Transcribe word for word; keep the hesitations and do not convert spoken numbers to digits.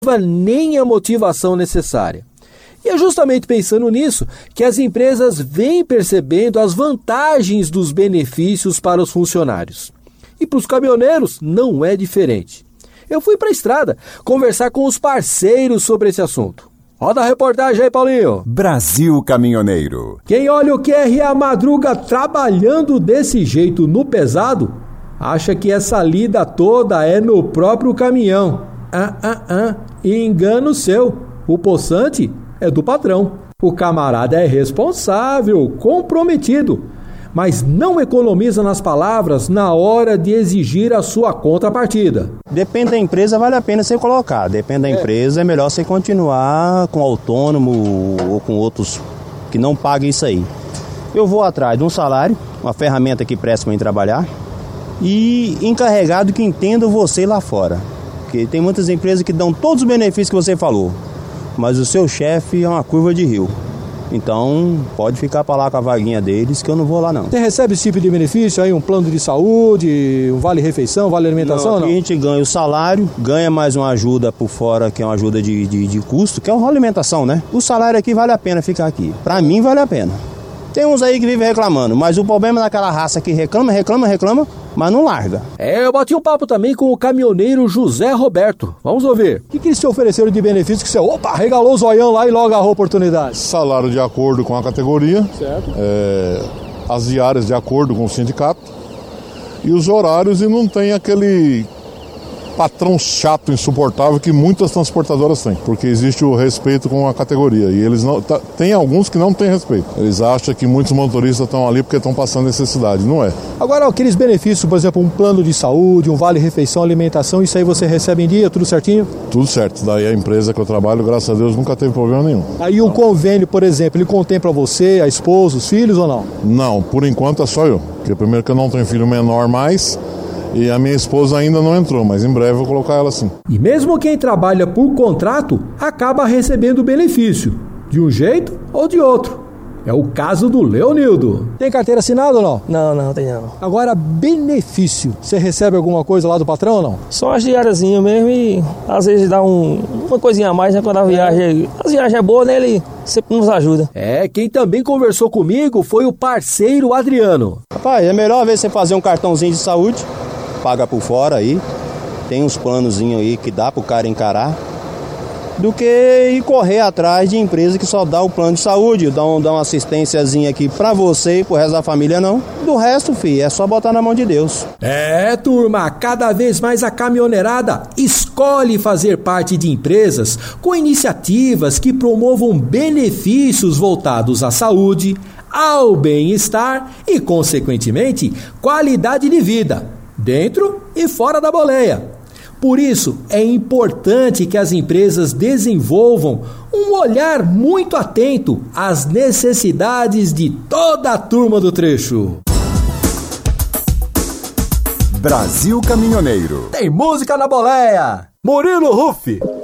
nem a motivação necessária. E é justamente pensando nisso que as empresas vêm percebendo as vantagens dos benefícios para os funcionários. E para os caminhoneiros não é diferente. Eu fui para a estrada conversar com os parceiros sobre esse assunto. Roda a reportagem aí, Paulinho. Brasil Caminhoneiro. Quem olha o Q R A Madruga trabalhando desse jeito no pesado, acha que essa lida toda é no próprio caminhão. Ah, ah, ah. Engano seu. O poçante é do patrão. O camarada é responsável, comprometido, mas não economiza nas palavras na hora de exigir a sua contrapartida. Depende da empresa, vale a pena você colocar. Depende da é. empresa, é melhor você continuar com autônomo ou com outros que não paguem isso aí. Eu vou atrás de um salário, uma ferramenta que presta para mim trabalhar, e encarregado que entenda você lá fora. Porque tem muitas empresas que dão todos os benefícios que você falou, mas o seu chefe é uma curva de rio. Então, pode ficar para lá com a vaguinha deles, que eu não vou lá não. Você recebe esse tipo de benefício aí, um plano de saúde, um vale-refeição, vale-alimentação? Não, não? A gente ganha o salário, ganha mais uma ajuda por fora, que é uma ajuda de, de, de custo, que é uma alimentação, né? O salário aqui vale a pena ficar aqui. Para mim, vale a pena. Tem uns aí que vivem reclamando, mas o problema é daquela raça que reclama, reclama, reclama, mas não larga. É, eu bati um papo também com o caminhoneiro José Roberto. Vamos ouvir. O que, que eles te ofereceram de benefício que você, opa, regalou o zoião lá e logo agarrou a oportunidade? Salário de acordo com a categoria. Certo. É, as diárias de acordo com o sindicato. E os horários, e não tem aquele patrão chato, insuportável que muitas transportadoras têm, porque existe o respeito com a categoria e eles não, tá, tem alguns que não têm respeito. Eles acham que muitos motoristas estão ali porque estão passando necessidade, não é. Agora, aqueles benefícios, por exemplo, um plano de saúde, um vale-refeição, alimentação, isso aí você recebe em dia, tudo certinho? Tudo certo, daí a empresa que eu trabalho, graças a Deus, nunca teve problema nenhum. Aí o convênio, por exemplo, ele contempla você, a esposa, os filhos ou não? Não, por enquanto é só eu, porque primeiro que eu não tenho filho menor mais, e a minha esposa ainda não entrou, mas em breve eu vou colocar ela sim. E mesmo quem trabalha por contrato acaba recebendo benefício, de um jeito ou de outro. É o caso do Leonildo. Tem carteira assinada ou não? Não, não, tem não. Agora, benefício. Você recebe alguma coisa lá do patrão ou não? Só as diáriazinhas mesmo e às vezes dá um, uma coisinha a mais, né? Quando a viagem, a viagem é boa, né? Ele sempre nos ajuda. É, quem também conversou comigo foi o parceiro Adriano. Rapaz, é melhor às vezes você fazer um cartãozinho de saúde, paga por fora aí, tem uns planozinhos aí que dá pro cara encarar, do que ir correr atrás de empresa que só dá o plano de saúde, dá, um, dá uma assistênciazinha aqui pra você e pro resto da família não. Do resto, filho, é só botar na mão de Deus. É, turma, cada vez mais a caminhoneirada escolhe fazer parte de empresas com iniciativas que promovam benefícios voltados à saúde, ao bem-estar e, consequentemente, qualidade de vida, dentro e fora da boleia. Por isso, é importante que as empresas desenvolvam um olhar muito atento às necessidades de toda a turma do trecho. Brasil Caminhoneiro. Tem música na boleia. Murilo Ruff.